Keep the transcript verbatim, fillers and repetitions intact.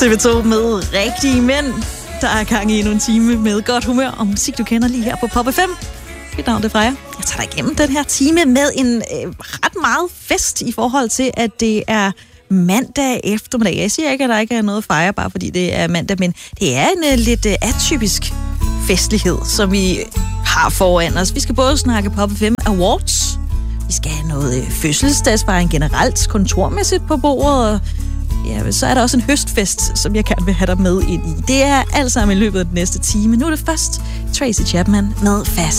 T V to med rigtige mænd. Der er gang i endnu en time med godt humør og musik, du kender lige her på Pop F M. Mit navn er Freja. Jeg tager dig igennem den her time med en øh, ret meget fest i forhold til, at det er mandag eftermiddag. Jeg siger ikke, at der ikke er noget at fejre, bare fordi det er mandag, men det er en uh, lidt uh, atypisk festlighed, som vi har foran os. Vi skal både snakke Pop F M Awards, vi skal have noget uh, fødselsdagsfejring generelt, kontormæssigt på bordet, og ja, så er der også en høstfest, som jeg gerne vil have dig med ind i. Det er alt sammen i løbet af den næste time. Nu er det først Tracy Chapman med Fast.